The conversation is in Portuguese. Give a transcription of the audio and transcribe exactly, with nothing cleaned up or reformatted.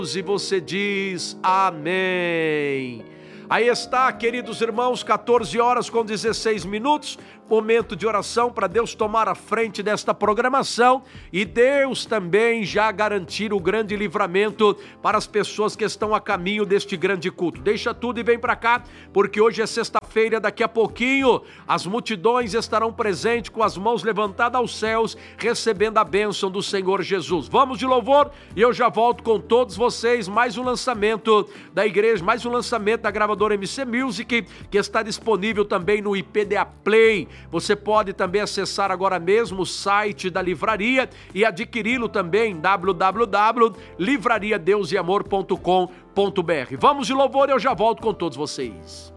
E você diz amém. Aí está, queridos irmãos, quatorze horas com dezesseis minutos, momento de oração para Deus tomar a frente desta programação e Deus também já garantir o grande livramento para as pessoas que estão a caminho deste grande culto. Deixa tudo e vem para cá, porque hoje é sexta-feira, daqui a pouquinho as multidões estarão presentes com as mãos levantadas aos céus, recebendo a bênção do Senhor Jesus. Vamos de louvor e eu já volto com todos vocês, mais um lançamento da igreja, mais um lançamento da gravadora M C Music, que está disponível também no I P D A Play. Você pode também acessar agora mesmo o site da livraria e adquiri-lo também, w w w ponto livraria deus e amor ponto com ponto b r. Vamos de louvor e eu já volto com todos vocês.